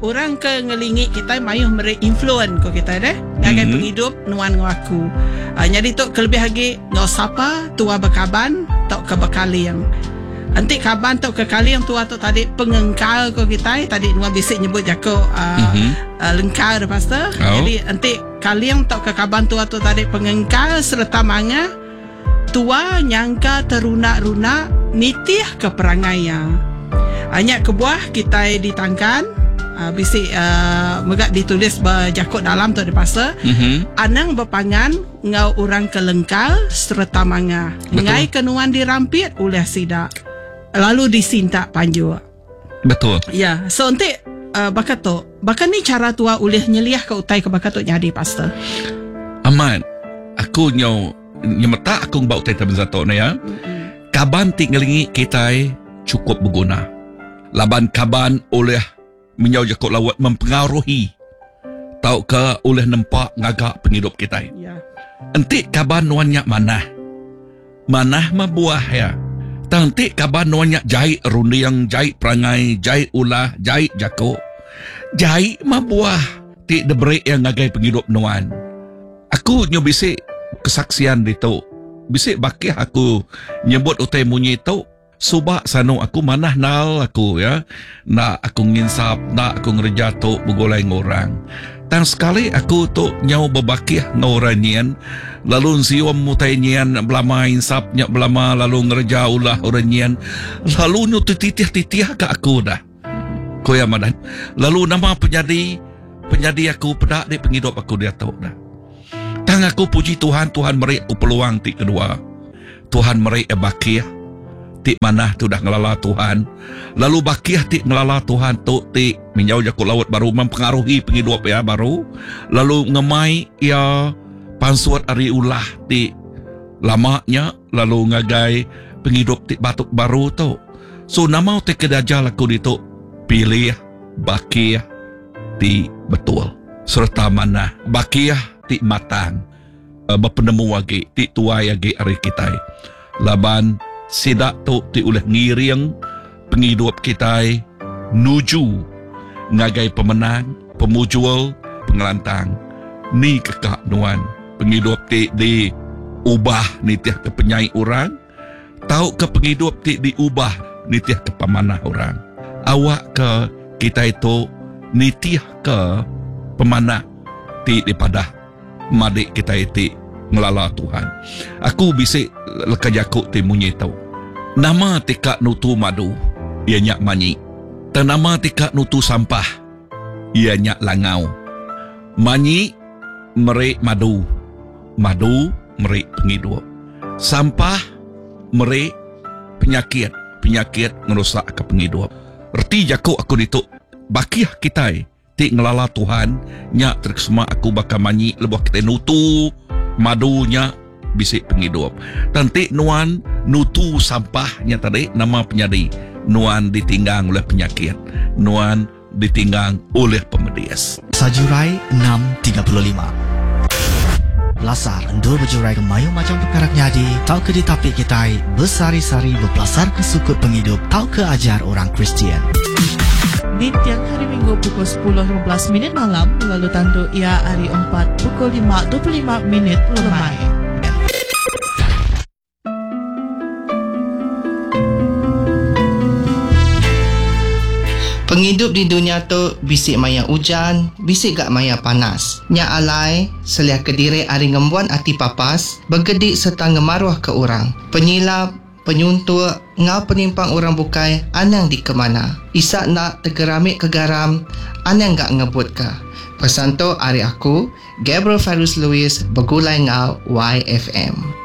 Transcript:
orang ke ngelingit kita mayuh mere influence ko kita deh ngagai penghidup nuan ngaku. Jadi tu kelebih lagi ngau sapa tua bekaban tok ke bekaliang. Anti kaban tok ke kaliang tua tu tadi pengengkal ko kita tadi nuan bisik nyebut jako lengkar pastor. Jadi anti kaliang tok ke kaban tua tu tadi pengengkal serta manga tua nyangka teruna-runa nitih ke perangaya. Hanya kebuah kita ditangkan bisik megak ditulis berjakut dalam tu di pasal anang berpangan ngau orang kelengkal serta manga ngai kenuan dirampit oleh sidak lalu disintak panju. Betul. Ya, so nanti bakat ni cara tua ulih nyeliah ke utai ke bakat tu nyadi pasal. Aman, aku nyemeta aku bau utai taben zato na ya. Kaban ti ngelingi kita cukup berguna. Laban kaban oleh menyau jakut lawat mempengaruhi tau ke oleh nampak ngagak penghidup kita. Ya. Enti kaban nuannya manah mabuah ya. Tanti kaban nuannya jahit rundiang, jahit perangai, jahit ulah, jahit jakut. Jahit mabuah ti debrik yang ngagai penghidup nuan. Aku nyobisik kesaksian itu. Bisik bakih aku nyebut utai munyi tu. Subak sanu aku manah nal aku ya. Nak aku nginsap, nak aku ngerja tu begolai ngorang. Dan sekali aku tu nyau berbakih ngoranyian. Lalu siom mutai nyian belama insap nyak belama lalu ngerja ulah oranyian. Lalu nyu titih-titih ke aku dah. Ko ya madan. Lalu nama penyadi aku pedak di penghidup aku dia tahu dah. Tang aku puji Tuhan merik aku peluang ti kedua. Tuhan merik bakih ti manah tu dah ngelala Tuhan. Lalu bakih ti ngelala Tuhan tu ti menyau jakut laut baru mempengaruhi penghidup ya baru. Lalu ngemai ya pansuat ari ulah ti lamanya lalu ngagai penghidup ti batuk baru tu. So nama ti kedajal aku ditu pilih bakih ti betul. Serta manah bakih ti matang berpenemu wagi ti tuai agi ari kita laban sidak tu ti oleh ngiring penghidup kita nuju ngagai pemenang pemujul pengelantang ni kekak nuan penghidup ti di ubah nitiah ke penyai orang tau ke penghidup ti diubah nitiah ke pemanah orang awak ke kita itu nitiah ke pemanah ti daripada madik kita itu ngelala Tuhan. Aku bisik lekajakuk ti munyi tau. Nama tika nutu madu, ia nyak manyi. Dan nama tika nutu sampah, ia nyak langau. Manyi merik madu, madu merik penghidup. Sampah merik penyakit, penyakit ngerusak ke penghidup. Erti jakuk aku dituk bakih kita ti ngelala Tuhan nya terkesema aku bakal manyi lebuh kita nutu madunya bisik penghidup. Tanti nuan nutu sampahnya tadi nama penyadi nuan ditinggang oleh penyakit, nuan ditinggang oleh pemedias. Sajurai 6.35 Lasar endur berjurai ke mayu macam perkara nyadi tau ke di tapik kita bersari-sari berpelasar ke sukut penghidup tau ke ajar orang Kristian. Di tiang hari Minggu pukul 10.15 malam lalu tandu ia hari 4 pukul 5.25 lemai. Penghidup di dunia tu bisik maya hujan, bisik gak maya panas. Nya alai seliah kediri ari ngembuan ati papas, bergedik serta ngemaruah ke orang. Penyilap, penyuntuk, ngau penimpang orang bukai, anang di kemana. Isak nak tergeramik ke garam, anang gak ngebut ke. Pesan tu ari aku, Gabriel Ferus Lewis, bergulai ngau YFM.